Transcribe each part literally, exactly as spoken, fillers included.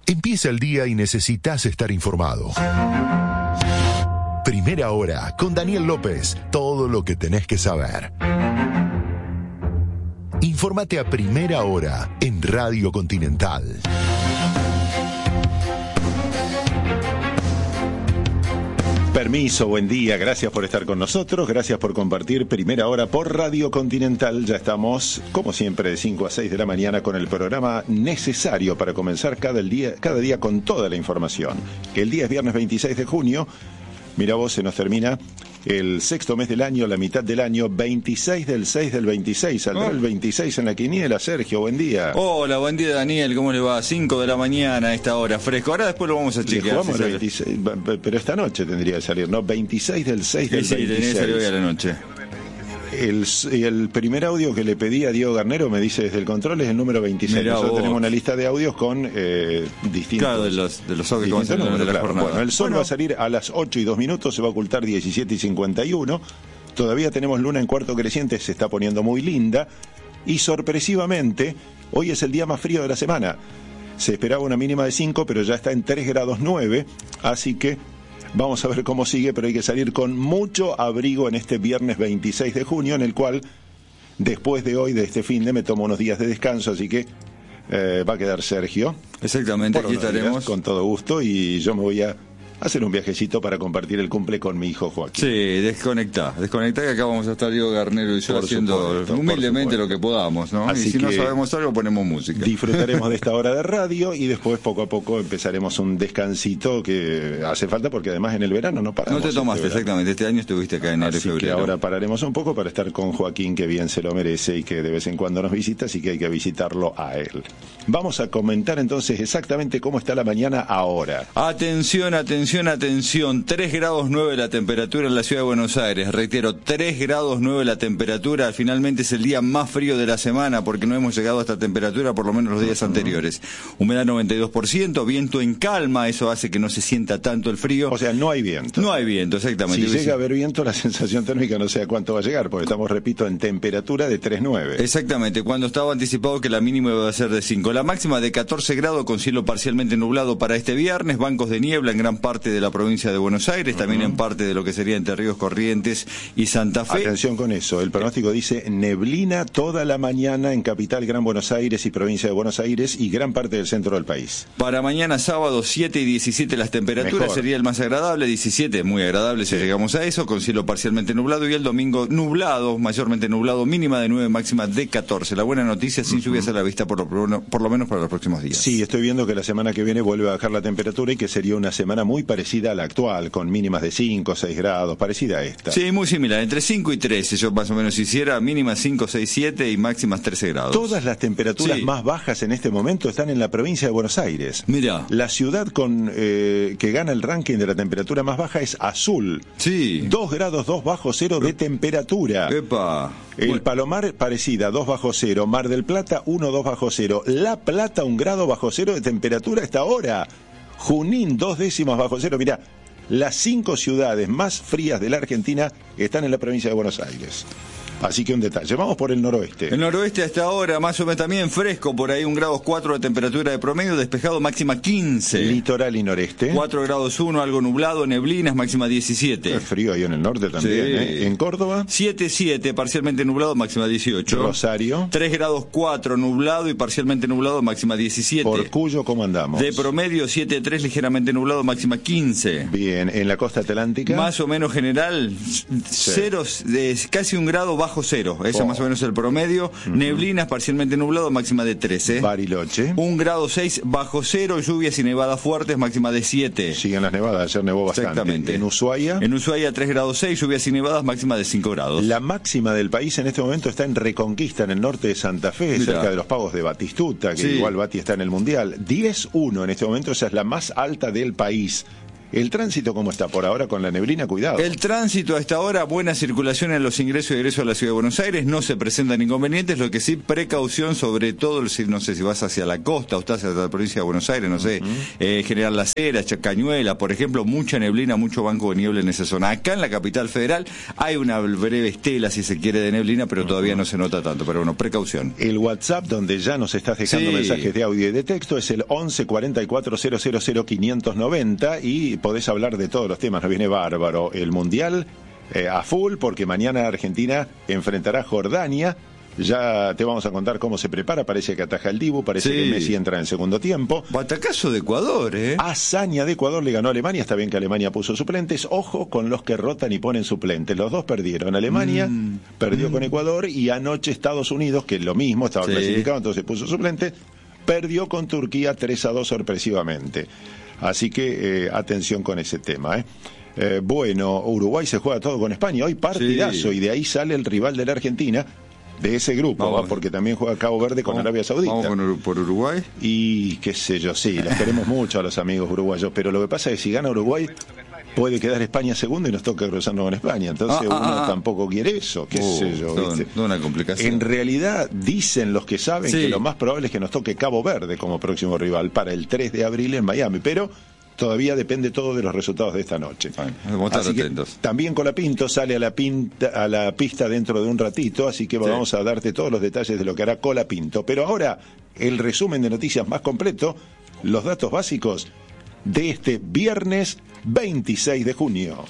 Empieza el día y necesitas estar informado. Primera Hora, con Daniel López. Todo lo que tenés que saber. Infórmate a Primera Hora en Radio Continental. Permiso, buen día, gracias por estar con nosotros, gracias por compartir Primera Hora por Radio Continental. Ya estamos, como siempre, de cinco a seis de la mañana con el programa necesario para comenzar cada día, cada día con toda la información. El día es viernes veintiséis de junio, mira vos, se nos termina el sexto mes del año, la mitad del año, veintiséis del seis del veintiséis, saldrá oh. el veintiséis en la quiniela. Sergio, buen día. Hola, buen día Daniel, ¿cómo le va? cinco de la mañana a esta hora, fresco. Ahora después lo vamos a chequear. Jugamos si el veintiséis, pero esta noche tendría que salir, ¿no? veintiséis del seis del sí, veintiséis. Sí, tenía que salir hoy a la noche. El, el primer audio que le pedí a Diego Garnero, me dice desde el control, es el número veintiséis. Mirá Nosotros vos. tenemos una lista de audios con eh, distintos... Claro, de los, de los audios que vamos a números, de la claro. jornada. Bueno, el sol bueno. va a salir a las ocho y dos minutos, se va a ocultar diecisiete y cincuenta y uno. Todavía tenemos luna en cuarto creciente, se está poniendo muy linda. Y sorpresivamente, hoy es el día más frío de la semana. Se esperaba una mínima de cinco, pero ya está en tres grados nueve, así que... Vamos a ver cómo sigue, pero hay que salir con mucho abrigo en este viernes veintiséis de junio, en el cual, después de hoy, de este fin de, me tomo unos días de descanso, así que eh, va a quedar Sergio. Exactamente, aquí estaremos. Días, con todo gusto, y yo me voy a hacer un viajecito para compartir el cumple con mi hijo Joaquín. Sí, desconectá, desconectá que acá vamos a estar Diego Garnero y yo por haciendo supuesto, humildemente lo que podamos, ¿no? Así y si que no sabemos algo, ponemos música. Disfrutaremos de esta hora de radio y después poco a poco empezaremos un descansito que hace falta porque además en el verano no paramos. No te tomaste, este exactamente, este año estuviste acá en enero y febrero. Así que ahora pararemos un poco para estar con Joaquín, que bien se lo merece y que de vez en cuando nos visita, así que hay que visitarlo a él. Vamos a comentar entonces exactamente cómo está la mañana ahora. Atención, atención, atención. tres grados nueve la temperatura en la ciudad de Buenos Aires. Reitero, tres grados nueve la temperatura. Finalmente es el día más frío de la semana porque no hemos llegado a esta temperatura por lo menos los días uh-huh. anteriores. Humedad noventa y dos por ciento, viento en calma, eso hace que no se sienta tanto el frío. O sea, no hay viento. No hay viento, exactamente. Si llega a haber viento, la sensación térmica no sé a cuánto va a llegar, porque estamos, repito, en temperatura de tres nueve. Exactamente, cuando estaba anticipado que la mínima iba a ser de cinco. La máxima de catorce grados con cielo parcialmente nublado para este viernes, bancos de niebla en gran parte de la provincia de Buenos Aires, también uh-huh. en parte de lo que sería Entre Ríos, Corrientes y Santa Fe. Atención con eso, el pronóstico dice neblina toda la mañana en Capital, Gran Buenos Aires y provincia de Buenos Aires y gran parte del centro del país. Para mañana sábado siete y diecisiete las temperaturas, mejor. Sería el más agradable, diecisiete, muy agradable sí. si llegamos a eso, con cielo parcialmente nublado, y el domingo nublado, mayormente nublado, mínima de nueve, máxima de catorce. La buena noticia, sin uh-huh. lluvias a la vista por lo, por lo menos para los próximos días. Sí, estoy viendo que la semana que viene vuelve a bajar la temperatura y que sería una semana muy parecida a la actual, con mínimas de cinco, seis grados, parecida a esta. Sí, muy similar, entre cinco y trece yo más o menos hiciera, mínimas cinco, seis, siete y máximas trece grados. Todas las temperaturas sí. más bajas en este momento están en la provincia de Buenos Aires. Mira. La ciudad con eh, que gana el ranking de la temperatura más baja es Azul. Sí. dos grados dos bajo cero de temperatura. Epa. El bueno. Palomar parecida, dos bajo cero. Mar del Plata, uno, dos bajo cero. La Plata, un grado bajo cero de temperatura hasta ahora. Junín, dos décimas bajo cero. Mirá, las cinco ciudades más frías de la Argentina están en la provincia de Buenos Aires. Así que un detalle. Vamos por el noroeste. El noroeste hasta ahora, más o menos también fresco, por ahí un grado cuatro de temperatura de promedio, despejado máxima quince. Litoral y noreste. cuatro grados uno, algo nublado, neblinas, máxima diecisiete. Es frío ahí en el norte también, sí. ¿eh? En Córdoba. siete siete, parcialmente nublado, máxima dieciocho. Rosario. tres grados cuatro, nublado y parcialmente nublado, máxima diecisiete. Por Cuyo, ¿cómo andamos? De promedio siete tres, ligeramente nublado, máxima quince. Bien, en la costa atlántica. Más o menos general, sí. cero, de casi un grado bajo cero. Ese oh. más o menos el promedio. Uh-huh. Neblinas, parcialmente nublado, máxima de trece. Bariloche. Un grado seis bajo cero, lluvias y nevadas fuertes, máxima de siete. Siguen las nevadas, ayer nevó bastante. Exactamente. En Ushuaia. En Ushuaia tres grados seis, lluvias y nevadas, máxima de cinco grados. La máxima del país en este momento está en Reconquista, en el norte de Santa Fe, Mirá. cerca de los pagos de Batistuta, que sí. igual Bati está en el Mundial. diez uno en este momento, esa es la más alta del país. ¿El tránsito cómo está por ahora con la neblina? Cuidado. El tránsito a esta hora, buena circulación en los ingresos y egresos a la Ciudad de Buenos Aires, no se presentan inconvenientes, lo que sí, precaución sobre todo, no sé si vas hacia la costa o estás hacia la provincia de Buenos Aires, no sé, uh-huh. eh, General Las Heras, Cañuela, por ejemplo, mucha neblina, mucho banco de niebla en esa zona. Acá en la capital federal hay una breve estela, si se quiere, de neblina, pero todavía uh-huh. no se nota tanto, pero bueno, precaución. El WhatsApp, donde ya nos estás dejando sí. mensajes de audio y de texto, es el once cuarenta y cuatro cero cero cero quinientos noventa y podés hablar de todos los temas. Nos viene bárbaro el Mundial eh, a full, porque mañana Argentina enfrentará a Jordania. Ya te vamos a contar cómo se prepara. Parece que ataja el Dibu, parece sí. que Messi entra en segundo tiempo. Batacazo de Ecuador, ¿eh? Hazaña de Ecuador, le ganó a Alemania. Está bien que Alemania puso suplentes. Ojo con los que rotan y ponen suplentes. Los dos perdieron. Alemania mm. perdió mm. con Ecuador, y anoche Estados Unidos, que es lo mismo, estaba sí. clasificado, entonces puso suplente, perdió con Turquía tres a dos sorpresivamente. Así que eh, atención con ese tema, ¿eh? Eh, bueno, Uruguay se juega todo con España. Hoy partidazo, sí. y de ahí sale el rival de la Argentina, de ese grupo, ¿va? Porque también juega Cabo Verde con vamos, Arabia Saudita. ¿Vamos con, por Uruguay? Y qué sé yo, sí, los queremos mucho a los amigos uruguayos, pero lo que pasa es que si gana Uruguay, puede quedar España segundo y nos toca cruzarnos con España. Entonces ah, uno ah, tampoco quiere eso, qué oh, sé yo. No, no una complicación. En realidad, dicen los que saben sí. que lo más probable es que nos toque Cabo Verde como próximo rival para el tres de abril en Miami, pero todavía depende todo de los resultados de esta noche. Bueno, vamos a estar atentos. También Colapinto sale a la, pinta, a la pista dentro de un ratito, así que sí. vamos a darte todos los detalles de lo que hará Colapinto. Pero ahora, el resumen de noticias más completo, los datos básicos de este viernes veintiséis de junio.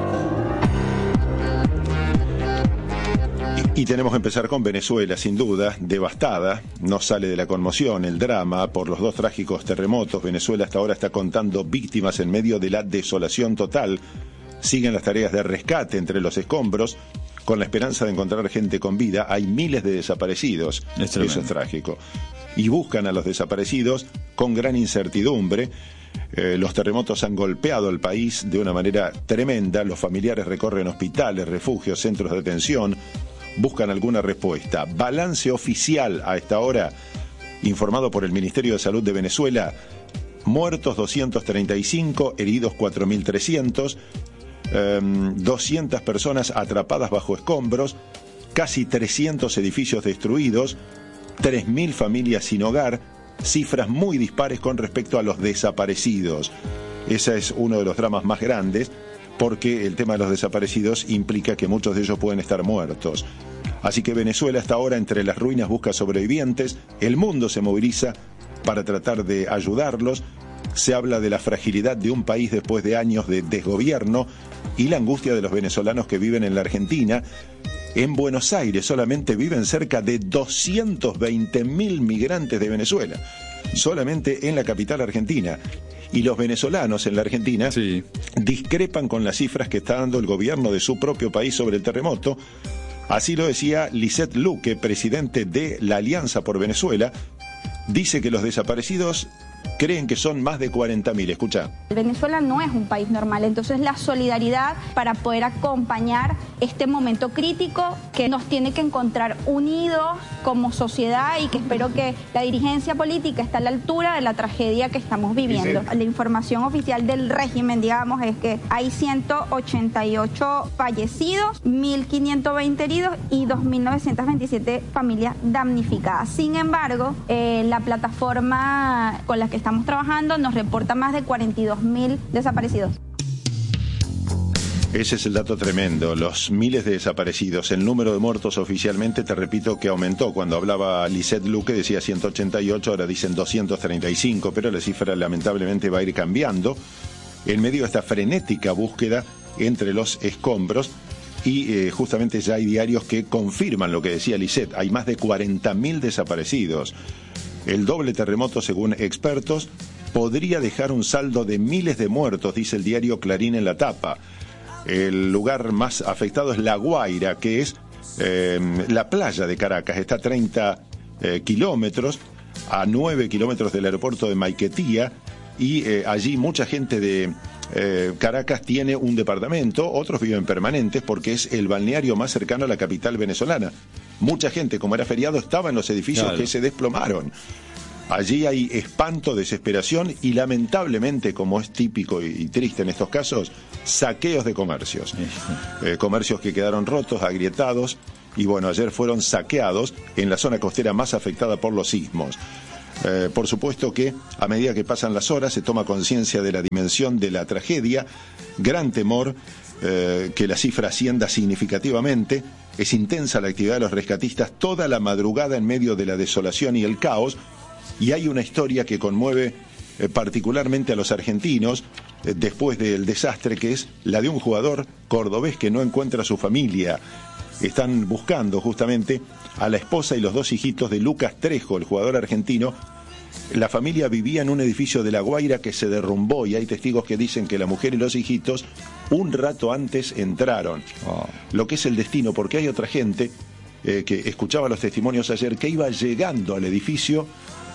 Y tenemos que empezar con Venezuela, sin duda, devastada, no sale de la conmoción, el drama por los dos trágicos terremotos. Venezuela hasta ahora está contando víctimas en medio de la desolación total. Siguen las tareas de rescate entre los escombros, con la esperanza de encontrar gente con vida. Hay miles de desaparecidos, es eso es trágico. Y buscan a los desaparecidos con gran incertidumbre. Eh, los terremotos han golpeado al país de una manera tremenda. Los familiares recorren hospitales, refugios, centros de detención, buscan alguna respuesta. Balance oficial a esta hora, informado por el Ministerio de Salud de Venezuela: muertos doscientos treinta y cinco, heridos cuatro mil trescientos, eh, doscientas personas atrapadas bajo escombros, casi trescientos edificios destruidos, tres mil familias sin hogar, cifras muy dispares con respecto a los desaparecidos. Ese es uno de los dramas más grandes, porque el tema de los desaparecidos implica que muchos de ellos pueden estar muertos. Así que Venezuela hasta ahora entre las ruinas busca sobrevivientes, el mundo se moviliza para tratar de ayudarlos. Se habla de la fragilidad de un país después de años de desgobierno y la angustia de los venezolanos que viven en la Argentina. En Buenos Aires solamente viven cerca de doscientos veinte mil migrantes de Venezuela, solamente en la capital argentina. Y los venezolanos en la Argentina sí. discrepan con las cifras que está dando el gobierno de su propio país sobre el terremoto. Así lo decía Lisette Luque, presidente de la Alianza por Venezuela. Dice que los desaparecidos creen que son más de cuarenta mil. Escucha. Venezuela no es un país normal, entonces la solidaridad para poder acompañar este momento crítico que nos tiene que encontrar unidos como sociedad, y que espero que la dirigencia política esté a la altura de la tragedia que estamos viviendo. Sí. La información oficial del régimen, digamos, es que hay ciento ochenta y ocho fallecidos, mil quinientos veinte heridos y dos mil novecientas veintisiete familias damnificadas. Sin embargo, eh, la plataforma con la que estamos trabajando nos reporta más de cuarenta y dos mil desaparecidos. Ese es el dato tremendo, los miles de desaparecidos. El número de muertos oficialmente, te repito, que aumentó. Cuando hablaba Lisette Luque decía ciento ochenta y ocho, ahora dicen doscientos treinta y cinco, pero la cifra lamentablemente va a ir cambiando en medio de esta frenética búsqueda entre los escombros. Y eh, justamente ya hay diarios que confirman lo que decía Lisette, hay más de cuarenta mil desaparecidos. El doble terremoto, según expertos, podría dejar un saldo de miles de muertos, dice el diario Clarín en la tapa. El lugar más afectado es La Guaira, que es eh, la playa de Caracas. Está a treinta eh, kilómetros, a nueve kilómetros del aeropuerto de Maiquetía, y eh, allí mucha gente de eh, Caracas tiene un departamento, otros viven permanentes porque es el balneario más cercano a la capital venezolana. Mucha gente, como era feriado, estaba en los edificios claro. que se desplomaron. Allí hay espanto, desesperación y lamentablemente, como es típico y triste en estos casos, saqueos de comercios. Eh, comercios que quedaron rotos, agrietados, y bueno, ayer fueron saqueados en la zona costera más afectada por los sismos. Eh, por supuesto que a medida que pasan las horas se toma conciencia de la dimensión de la tragedia, gran temor eh, que la cifra ascienda significativamente. Es intensa la actividad de los rescatistas toda la madrugada en medio de la desolación y el caos. Y hay una historia que conmueve eh, particularmente a los argentinos eh, después del desastre, que es la de un jugador cordobés que no encuentra a su familia. Están buscando justamente a la esposa y los dos hijitos de Lucas Trejo, el jugador argentino. La familia vivía en un edificio de La Guaira que se derrumbó y hay testigos que dicen que la mujer y los hijitos un rato antes entraron. Oh. Lo que es el destino, porque hay otra gente eh, que escuchaba los testimonios ayer que iba llegando al edificio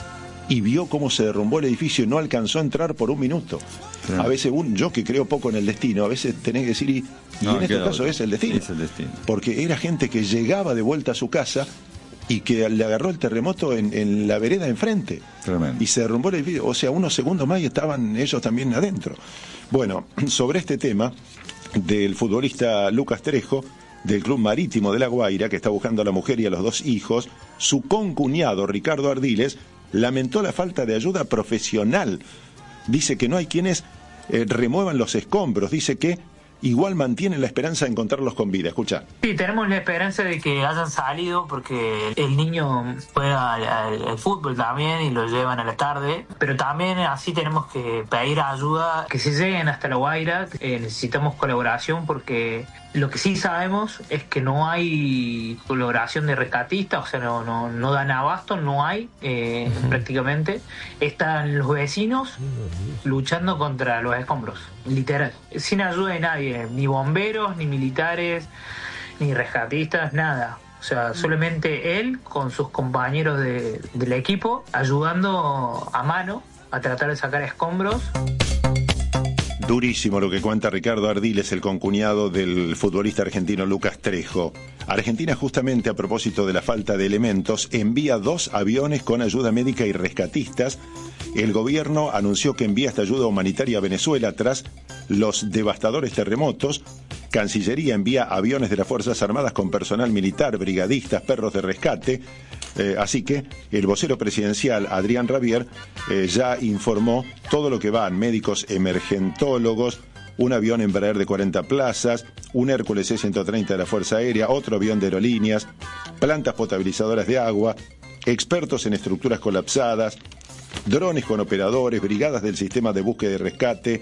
y vio cómo se derrumbó el edificio y no alcanzó a entrar por un minuto. Sí. A veces, un, yo que creo poco en el destino, a veces tenés que decir, y, y no, en este caso es el destino. Es el destino. Porque era gente que llegaba de vuelta a su casa y que le agarró el terremoto en, en la vereda enfrente. Tremendo. Y se derrumbó el edificio. O sea, unos segundos más y estaban ellos también adentro. Bueno, sobre este tema del futbolista Lucas Trejo, del Club Marítimo de La Guaira, que está buscando a la mujer y a los dos hijos, su concuñado Ricardo Ardiles lamentó la falta de ayuda profesional. Dice que no hay quienes eh, remuevan los escombros. Dice que igual mantienen la esperanza de encontrarlos con vida. Escucha. Sí, tenemos la esperanza de que hayan salido porque el niño juega al, al, al fútbol también y lo llevan a la tarde, pero también así tenemos que pedir ayuda, que se lleguen hasta La Guaira. Eh, necesitamos colaboración porque lo que sí sabemos es que no hay colaboración de rescatistas, o sea, no, no, no dan abasto, no hay eh, uh-huh. prácticamente. Están los vecinos luchando contra los escombros, literal, sin ayuda de nadie, ni bomberos, ni militares, ni rescatistas, nada. O sea, solamente él con sus compañeros de, del equipo ayudando a mano a tratar de sacar escombros. Durísimo lo que cuenta Ricardo Ardiles, el concuñado del futbolista argentino Lucas Trejo. Argentina, justamente a propósito de la falta de elementos, envía dos aviones con ayuda médica y rescatistas. El gobierno anunció que envía esta ayuda humanitaria a Venezuela tras los devastadores terremotos. Cancillería envía aviones de las Fuerzas Armadas con personal militar, brigadistas, perros de rescate. Eh, así que el vocero presidencial, Adrián Rabier, eh, ya informó todo lo que van: médicos emergentólogos, un avión Embraer de cuarenta plazas, un Hércules C ciento treinta de la Fuerza Aérea, otro avión de aerolíneas, plantas potabilizadoras de agua, expertos en estructuras colapsadas, drones con operadores, brigadas del sistema de búsqueda y rescate,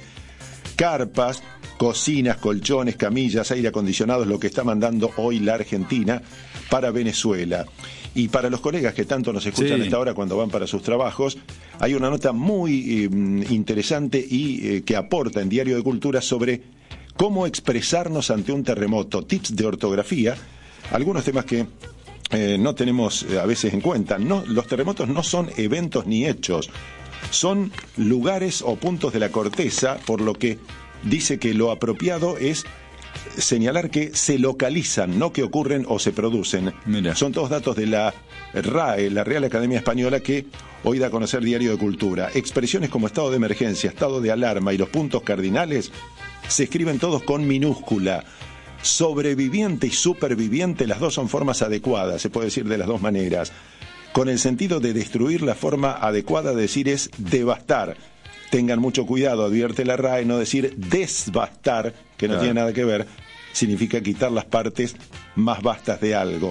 carpas, cocinas, colchones, camillas, aire acondicionado, es lo que está mandando hoy la Argentina para Venezuela. Y para los colegas que tanto nos escuchan sí. a esta hora cuando van para sus trabajos, hay una nota muy eh, interesante y eh, que aporta en Diario de Cultura sobre cómo expresarnos ante un terremoto, tips de ortografía, algunos temas que eh, no tenemos eh, a veces en cuenta. No, los terremotos no son eventos ni hechos, son lugares o puntos de la corteza, por lo que dice que lo apropiado es señalar que se localizan, no que ocurren o se producen. Mira. Son todos datos de la R A E, la Real Academia Española, que hoy da a conocer Diario de Cultura. Expresiones como estado de emergencia, estado de alarma y los puntos cardinales se escriben todos con minúscula. Sobreviviente y superviviente, las dos son formas adecuadas, se puede decir de las dos maneras. Con el sentido de destruir, la forma adecuada de decir es devastar. Tengan mucho cuidado, advierte la R A E, no decir desbastar, que no claro. tiene nada que ver, significa quitar las partes más vastas de algo.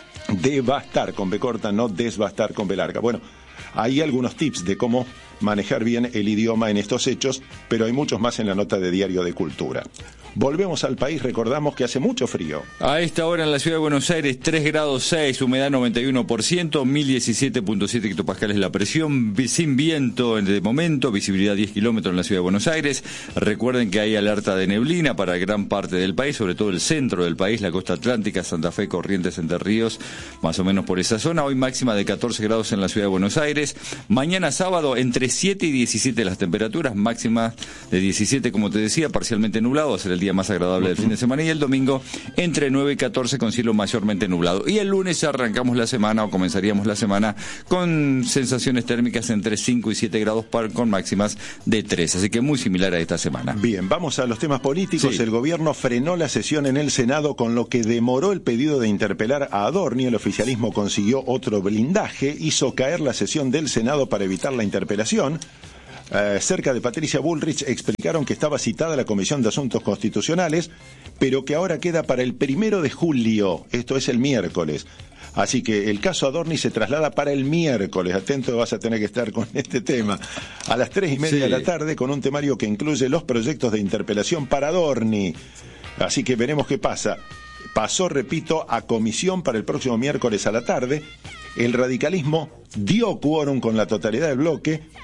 Devastar con B corta, no desbastar con B larga. Bueno, hay algunos tips de cómo manejar bien el idioma en estos hechos, pero hay muchos más en la nota de Diario de Cultura. Volvemos al país, recordamos que hace mucho frío. A esta hora en la ciudad de Buenos Aires, tres grados seis, humedad noventa y uno por ciento, mil diecisiete punto siete hectopascales la presión, sin viento en el momento, visibilidad diez kilómetros en la ciudad de Buenos Aires. Recuerden que hay alerta de neblina para gran parte del país, sobre todo el centro del país, la costa atlántica, Santa Fe, Corrientes, Entre Ríos, más o menos por esa zona. Hoy máxima de catorce grados en la ciudad de Buenos Aires. Mañana sábado entre siete y diecisiete las temperaturas, máximas de diecisiete, como te decía, parcialmente nublado, va a ser el día más agradable del fin de semana, y el domingo entre nueve y catorce con cielo mayormente nublado. Y el lunes arrancamos la semana, o comenzaríamos la semana, con sensaciones térmicas entre cinco y siete grados par, con máximas de tres, así que muy similar a esta semana. Bien, vamos a los temas políticos. Sí. El gobierno frenó la sesión en el Senado, con lo que demoró el pedido de interpelar a Adorni. El oficialismo consiguió otro blindaje, hizo caer la sesión del Senado para evitar la interpelación. Eh, cerca de Patricia Bullrich explicaron que estaba citada la Comisión de Asuntos Constitucionales, pero que ahora queda para el primero de julio, esto es el miércoles. Así que el caso Adorni se traslada para el miércoles. Atento, vas a tener que estar con este tema. A las tres y media sí. de la tarde, con un temario que incluye los proyectos de interpelación para Adorni. Así que veremos qué pasa. Pasó, repito, a comisión para el próximo miércoles a la tarde. El radicalismo dio quórum con la totalidad del bloque.